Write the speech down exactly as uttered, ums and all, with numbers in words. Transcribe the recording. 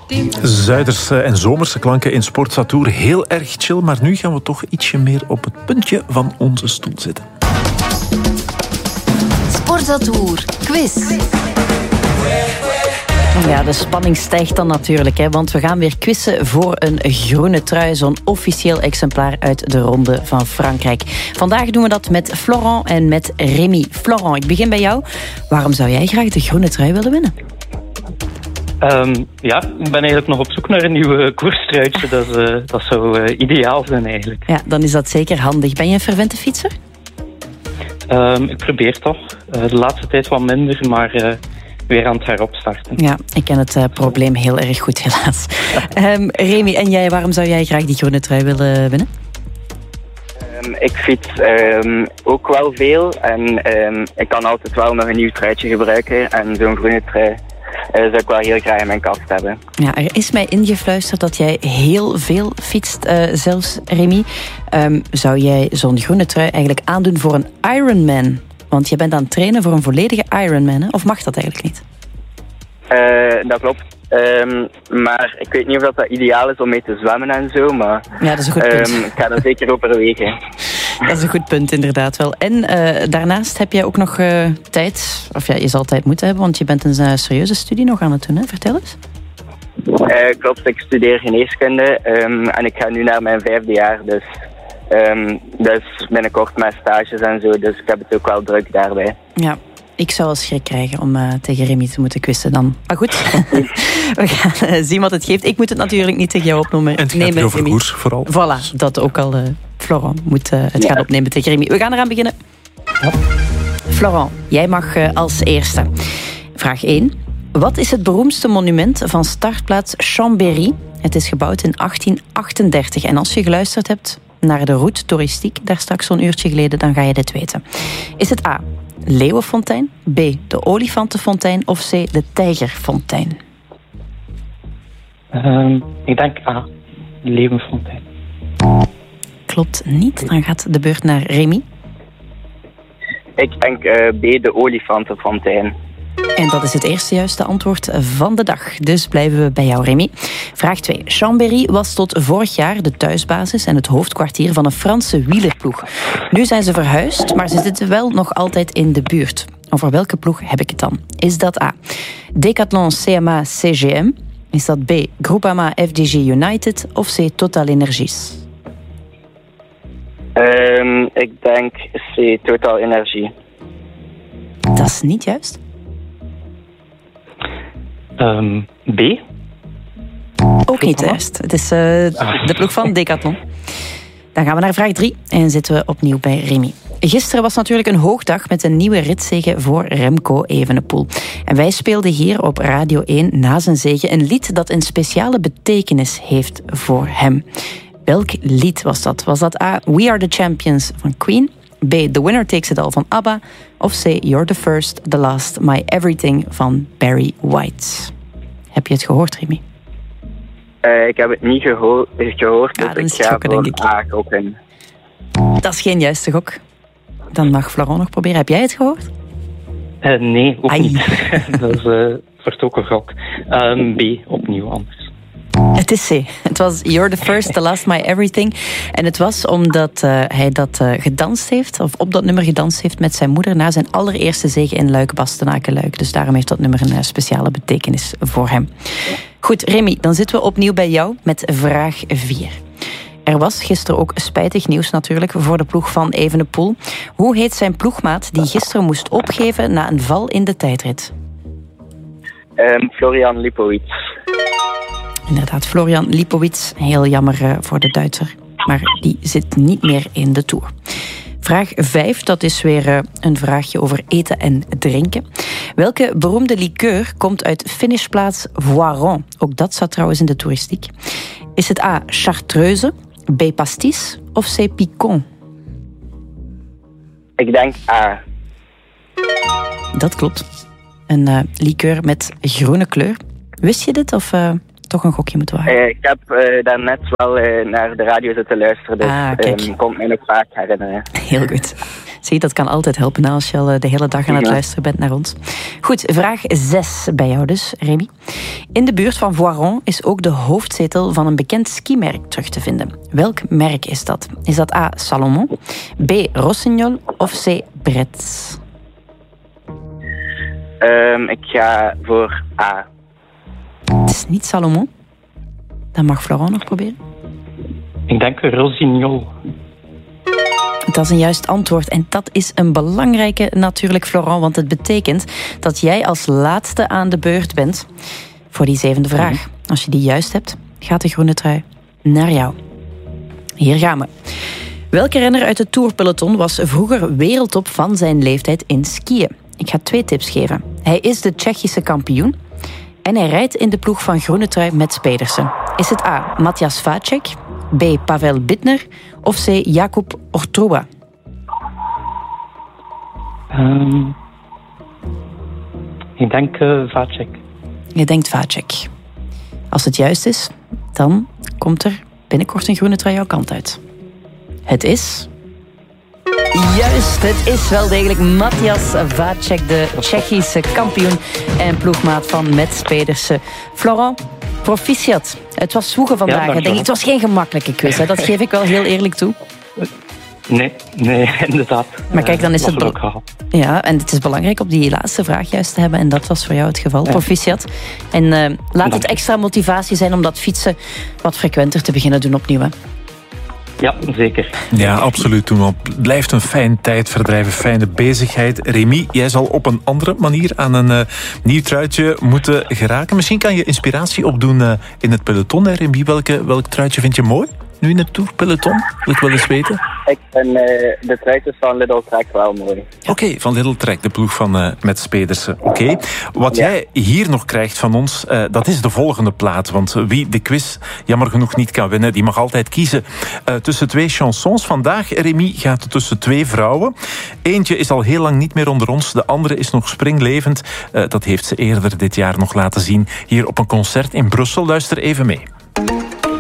Zuiderse en zomerse klanken in Sportzatour. Heel erg chill, maar nu gaan we toch ietsje meer op het puntje van onze stoel zitten. Sportzatour quiz. Ja, de spanning stijgt dan natuurlijk, hè, want we gaan weer quizzen voor een groene trui, zo'n officieel exemplaar uit de Ronde van Frankrijk. Vandaag doen we dat met Florent en met Rémi. Florent, ik begin bij jou. Waarom zou jij graag de groene trui willen winnen? Um, ja, ik ben eigenlijk nog op zoek naar een nieuwe koerstruitje. Dat, uh, dat zou uh, ideaal zijn eigenlijk. Ja, dan is dat zeker handig. Ben je een fervente fietser? Um, ik probeer toch. Uh, de laatste tijd wat minder, maar uh, weer aan het heropstarten. Ja, ik ken het uh, probleem heel erg goed, helaas. um, Rémi, en jij, waarom zou jij graag die groene trui willen winnen? Um, ik fiets um, ook wel veel en um, ik kan altijd wel nog een nieuw truitje gebruiken. En zo'n groene trui uh, zou ik wel heel graag in mijn kast hebben. Ja, er is mij ingefluisterd dat jij heel veel fietst, uh, zelfs Rémi. Um, zou jij zo'n groene trui eigenlijk aandoen voor een Ironman? Want je bent aan het trainen voor een volledige Ironman, hè? Of mag dat eigenlijk niet? Uh, dat klopt. Um, maar ik weet niet of dat, dat ideaal is om mee te zwemmen en zo, maar ja, dat is een goed punt. Um, ik ga er zeker overwegen. Dat is een goed punt, inderdaad wel. En uh, daarnaast heb jij ook nog uh, tijd, of ja, je zal tijd moeten hebben, want je bent een uh, serieuze studie nog aan het doen, hè? Vertel eens. Uh, klopt, ik studeer geneeskunde um, en ik ga nu naar mijn vijfde jaar, dus, um, dus binnenkort met stages en zo, dus ik heb het ook wel druk daarbij. Ja. Ik zou wel schrik krijgen om uh, tegen Rémi te moeten quizzen dan. Maar goed, we gaan uh, zien wat het geeft. Ik moet het natuurlijk niet tegen jou opnemen. En het gaat over koers vooral. Voilà, dat ook al uh, Florent moet uh, het ja. gaan opnemen tegen Rémi. We gaan eraan beginnen. Ja. Florent, jij mag uh, als eerste. Vraag één. Wat is het beroemdste monument van startplaats Chambéry? Het is gebouwd in achttien achtendertig. En als je geluisterd hebt naar de route toeristiek, daar straks zo'n uurtje geleden, dan ga je dit weten. Is het A, Leeuwenfontein, B, de Olifantenfontein of C, de Tijgerfontein? Um, ik denk A, Leeuwenfontein. Klopt niet. Dan gaat de beurt naar Rémi. Ik denk uh, B, de Olifantenfontein. En dat is het eerste juiste antwoord van de dag. Dus blijven we bij jou, Rémi. Vraag twee. Chambéry was tot vorig jaar de thuisbasis en het hoofdkwartier van een Franse wielerploeg. Nu zijn ze verhuisd, maar ze zitten wel nog altijd in de buurt. Over welke ploeg heb ik het dan? Is dat A, Decathlon C M A C G M? Is dat B, Groupama F D G United of C, Total Energies? Um, ik denk C, Total Energie. Dat is niet juist. Um, B? Ook niet juist. Het is uh, de ploeg van Decathlon. Dan gaan we naar vraag drie en zitten we opnieuw bij Rémi. Gisteren was natuurlijk een hoogdag met een nieuwe ritzege voor Remco Evenepoel. En wij speelden hier op Radio één na zijn zege een lied dat een speciale betekenis heeft voor hem. Welk lied was dat? Was dat A, We Are The Champions van Queen? B, The Winner Takes It All van ABBA? Of C, You're The First, The Last, My Everything van Barry White? Heb je het gehoord, Rémi? Uh, ik heb het niet gehoor- gehoord, ja, dus ik ga gokken, voor denk ik. A gokken. Dat is geen juiste gok. Dan mag Florent nog proberen. Heb jij het gehoord? Uh, nee, ook Ai. niet. Dat is uh, verstoken gok. Um, B, opnieuw anders. Het is C. Het was You're the First, The Last, My Everything. En het was omdat uh, hij dat uh, gedanst heeft, of op dat nummer gedanst heeft met zijn moeder na zijn allereerste zege in Luik, Bastenaken-Luik. Dus daarom heeft dat nummer een uh, speciale betekenis voor hem. Goed, Rémi, dan zitten we opnieuw bij jou met vraag vier. Er was gisteren ook spijtig nieuws natuurlijk voor de ploeg van Evenepoel. Hoe heet zijn ploegmaat die gisteren moest opgeven na een val in de tijdrit? Um, Florian Lipowitz. Inderdaad, Florian Lipowitz. Heel jammer uh, voor de Duitser. Maar die zit niet meer in de Tour. Vraag vijf, dat is weer uh, een vraagje over eten en drinken. Welke beroemde liqueur komt uit finishplaats Voiron? Ook dat zat trouwens in de toeristiek. Is het A, Chartreuse, B, Pastis of C, Picon? Ik denk A. Dat klopt. Een uh, liqueur met groene kleur. Wist je dit of uh, toch een gokje moeten wagen? Uh, ik heb uh, daarnet wel uh, naar de radio zitten luisteren, dus ah, ik um, kon me nog vaak herinneren. Heel goed. Zie, dat kan altijd helpen als je al de hele dag aan het Ja. luisteren bent naar ons. Goed, vraag zes bij jou dus, Remy. In de buurt van Voiron is ook de hoofdzetel van een bekend skimerk terug te vinden. Welk merk is dat? Is dat A. Salomon, B. Rossignol of C. Bretz? Um, ik ga voor A. Het is niet Salomon. Dan mag Florent nog proberen. Ik denk Rossignol. Dat is een juist antwoord. En dat is een belangrijke natuurlijk, Florent. Want het betekent dat jij als laatste aan de beurt bent voor die zevende vraag. Als je die juist hebt, gaat de groene trui naar jou. Hier gaan we. Welke renner uit het Tourpeloton was vroeger wereldtop van zijn leeftijd in skiën? Ik ga twee tips geven. Hij is de Tsjechische kampioen en hij rijdt in de ploeg van groene trui Mats Pedersen. Is het A. Matthias Vacek, B. Pavel Bittner of C. Jakub Ortruba? Um, ik denk uh, Vacek. Je denkt Vacek. Als het juist is, dan komt er binnenkort een groene trui jouw kant uit. Het is... Juist, het is wel degelijk Matthias Vacek, de Tsjechische kampioen en ploegmaat van Mats Pedersen. Florent, proficiat. Het was zwoegen vandaag. Ja, Ik denk, het was geen gemakkelijke quiz, hè. Dat geef ik wel heel eerlijk toe. Nee, nee, inderdaad. Maar kijk, dan is Was het... er be- ook gehaald. Ja, en het is belangrijk om die laatste vraag juist te hebben. En dat was voor jou het geval, Ja. proficiat. En uh, laat Dank het je. extra motivatie zijn om dat fietsen wat frequenter te beginnen doen opnieuw. Hè. Ja, zeker. Ja, absoluut. Toen het blijft een fijn tijdverdrijf, een fijne bezigheid. Remy, jij zal op een andere manier aan een uh, nieuw truitje moeten geraken. Misschien kan je inspiratie opdoen uh, in het peloton. Hè, Remy, welke, welk truitje vind je mooi? Nu in het Tourpeloton? Wil ik wel eens weten. Ik vind uh, de truitjes van Lidl Trek wel mooi. Oké, okay, van Lidl Trek, de ploeg van uh, Mats Pedersen. Oké, okay. Wat Ja. jij hier nog krijgt van ons, uh, dat is de volgende plaat. Want wie de quiz jammer genoeg niet kan winnen, die mag altijd kiezen uh, tussen twee chansons. Vandaag, Remy, gaat het tussen twee vrouwen. Eentje is al heel lang niet meer onder ons, de andere is nog springlevend. Uh, dat heeft ze eerder dit jaar nog laten zien hier op een concert in Brussel. Luister even mee.